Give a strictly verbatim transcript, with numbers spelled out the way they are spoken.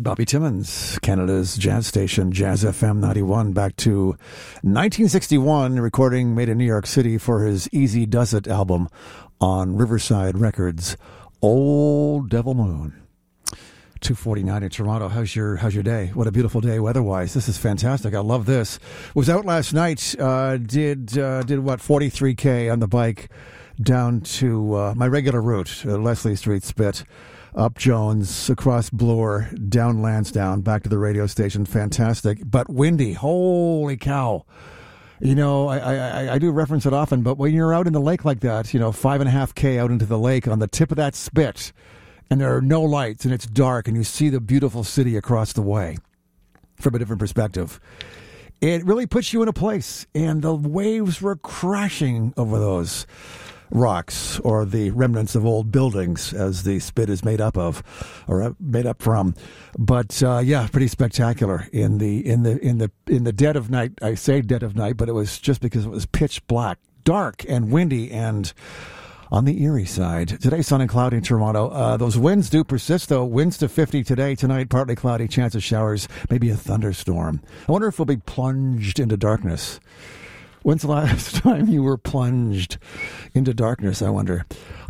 Bobby Timmons, Canada's jazz station, Jazz F M ninety-one, back to nineteen sixty-one, recording made in New York City for his Easy Does It album on Riverside Records, Old Devil Moon. two forty-nine in Toronto. How's your how's your day? What a beautiful day weather-wise. This is fantastic. I love this. Was out last night, uh, did, uh, did what, forty-three K on the bike down to uh, my regular route, uh, Leslie Street, Spit, up Jones, across Bloor, down Lansdowne, back to the radio station. Fantastic. But windy. Holy cow. You know, I, I, I do reference it often, but when you're out in the lake like that, you know, five and a half K out into the lake on the tip of that spit, and there are no lights, and it's dark, and you see the beautiful city across the way from a different perspective, it really puts you in a place. And the waves were crashing over those rocks, or the remnants of old buildings, as the spit is made up of, or made up from. But uh, yeah, pretty spectacular in the in the in the in the dead of night. I say dead of night, but it was just because it was pitch black, dark, and windy, and on the Erie side. Today, sun and cloudy in Toronto. Uh, those winds do persist, though. Winds to fifty today. Tonight, partly cloudy, chance of showers, maybe a thunderstorm. I wonder if we'll be plunged into darkness. When's the last time you were plunged into darkness, I wonder?